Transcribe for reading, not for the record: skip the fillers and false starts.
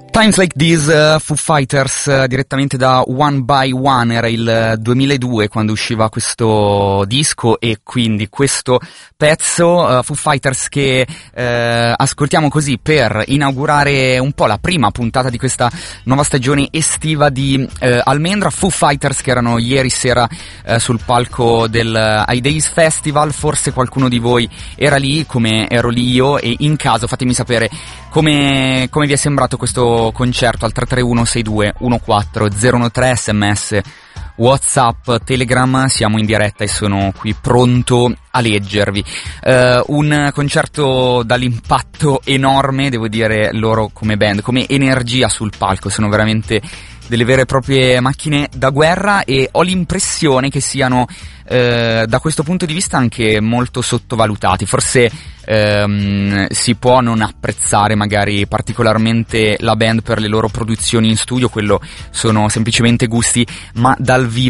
Times Like These, Foo Fighters, direttamente da One by One. Era il 2002 quando usciva questo disco e quindi questo pezzo, Foo Fighters, che ascoltiamo così per inaugurare un po' la prima puntata di questa nuova stagione estiva di Almendra. Foo Fighters che erano ieri sera sul palco del I Days Festival. Forse qualcuno di voi era lì, come ero lì io, e in caso fatemi sapere come vi è sembrato questo concerto al 331 62 14 013, sms, WhatsApp, Telegram. Siamo in diretta e sono qui pronto a leggervi. Un concerto dall'impatto enorme, devo dire, loro come band, come energia sul palco, sono veramente delle vere e proprie macchine da guerra, e ho l'impressione che siano da questo punto di vista anche molto sottovalutati. Forse si può non apprezzare magari particolarmente la band per le loro produzioni in studio, quello sono semplicemente gusti, ma dal vivo